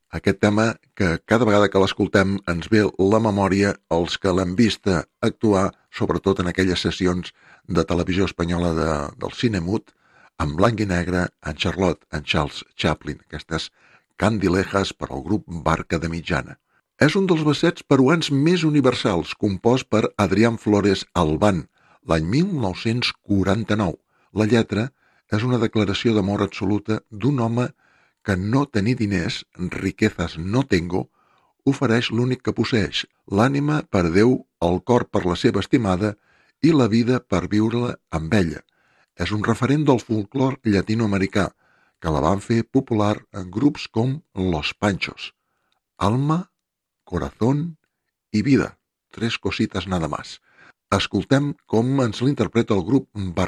Aquest tema que cada vegada que l'escoltem ens ve la memòria els que l'hem vista actuar, sobretot en aquelles sessions de televisió espanyola del cine mut, en blanc i negre, en Charlotte, en Charles Chaplin, aquestes candilejas per al grup Barca de Mitjana. És un dels bassets peruans més universals, compost per Adrián Flores Albán, l'any 1949. La lletra és una declaració d'amor absoluta d'un home que no tenir diners, riquezas no tengo, ofereix l'únic que posseix, l'ànima per Déu, el cor per la seva estimada i la vida per viure-la amb ella. És un referent del folclor llatinoamericà, que la van fer popular en grups com Los Panchos. Alma, corazón i vida. Tres cositas nada más. Escoltem com ens l'interpreta el grup Barca